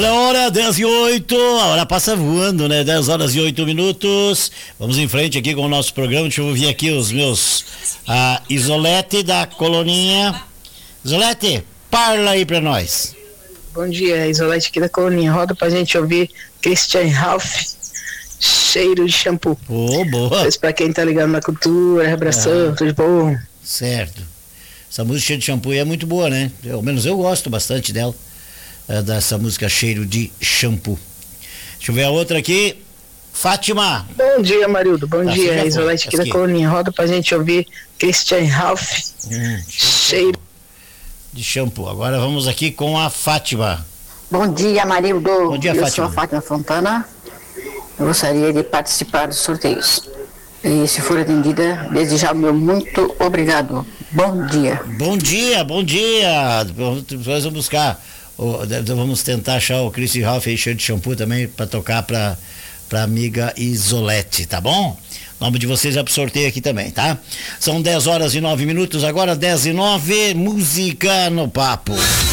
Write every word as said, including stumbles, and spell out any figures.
Hora dez e oito, a hora passa voando, né? dez horas e oito minutos. Vamos em frente aqui com o nosso programa. Deixa eu ouvir aqui os meus. A Isolete da Coloninha. Isolete, parla aí pra nós. Bom dia, Isolete aqui da Coloninha. Roda pra gente ouvir Christian Ralph, Cheiro de Shampoo. Oh, boa. Isso pra quem tá ligado na cultura, abração, ah, tudo bom. Certo. Essa música Cheiro de Shampoo é muito boa, né? Pelo menos eu gosto bastante dela. Dessa música Cheiro de Shampoo. Deixa eu ver a outra aqui. Fátima. Bom dia, Marildo. Bom tá, dia, Isolete aqui da Coloninha. Roda pra gente ouvir Christian Ralph. Hum, Cheiro de Shampoo. Agora vamos aqui com a Fátima. Bom dia, Marildo. Bom dia, eu Fátima. sou a Fátima Fontana. Eu gostaria de participar dos sorteios. E se for atendida, desejar meu muito obrigado. Bom dia. Bom dia, bom dia. Nós vamos buscar. Vamos tentar achar o Christian Ralph aí, Cheiro de Shampoo também para tocar para para amiga Isolete, tá bom? O nome de vocês é pro sorteio aqui também, tá? São dez horas e nove minutos, agora dez e nove, música no papo.